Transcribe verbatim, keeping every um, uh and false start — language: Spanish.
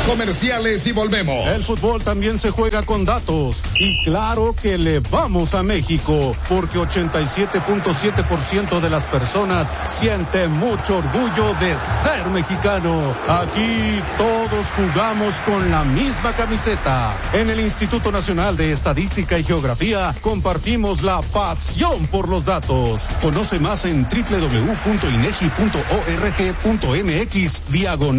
comerciales y volvemos. El fútbol también se juega con datos. Y claro que le vamos a México, porque ochenta y siete punto siete por ciento de las personas siente mucho orgullo de ser mexicano. Aquí todos jugamos con la misma camiseta. En el Instituto Nacional de Estadística y Geografía compartimos la pasión por los datos. Conoce más en doble u doble u doble u punto inegi punto org punto mx diagonal